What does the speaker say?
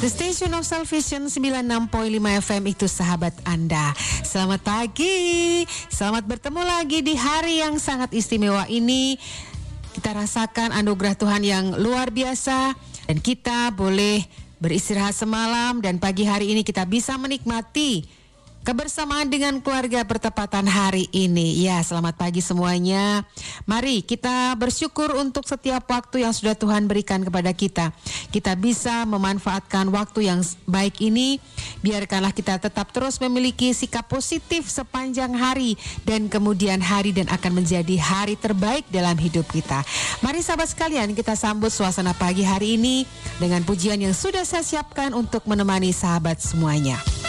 The Station of Salvation 96.5 FM itu sahabat Anda. Selamat pagi, selamat bertemu lagi di hari yang sangat istimewa ini. Kita rasakan anugerah Tuhan yang luar biasa dan kita boleh beristirahat semalam dan pagi hari ini kita bisa menikmati kebersamaan dengan keluarga bertepatan hari ini. Ya, selamat pagi semuanya. Mari kita bersyukur untuk setiap waktu yang sudah Tuhan berikan kepada kita. Kita bisa memanfaatkan waktu yang baik ini. Biarkanlah kita tetap terus memiliki sikap positif sepanjang hari dan kemudian hari dan akan menjadi hari terbaik dalam hidup kita. Mari sahabat sekalian, kita sambut suasana pagi hari ini dengan pujian yang sudah saya siapkan untuk menemani sahabat semuanya.